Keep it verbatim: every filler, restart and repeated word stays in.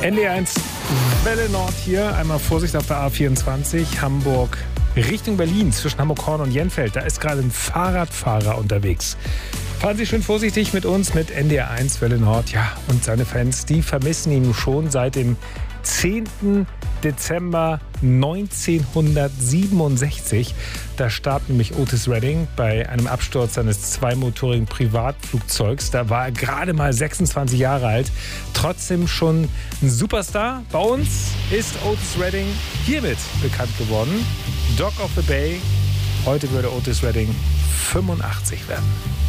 N D R eins Welle Nord hier. Einmal Vorsicht auf der A vierundzwanzig, Hamburg Richtung Berlin, zwischen Hamburg-Horn und Jenfeld. Da ist gerade ein Fahrradfahrer unterwegs. Fahren Sie schön vorsichtig mit uns, mit N D R eins Welle Nord. Ja, und seine Fans, die vermissen ihn schon seit dem zehnten Dezember neunzehnhundertsiebenundsechzig. Da starb nämlich Otis Redding bei einem Absturz seines zweimotorigen Privatflugzeugs. Da war er gerade mal sechsundzwanzig Jahre alt. Trotzdem schon ein Superstar. Bei uns ist Otis Redding hiermit bekannt geworden. Dog of the Bay. Heute würde Otis Redding fünfundachtzig werden.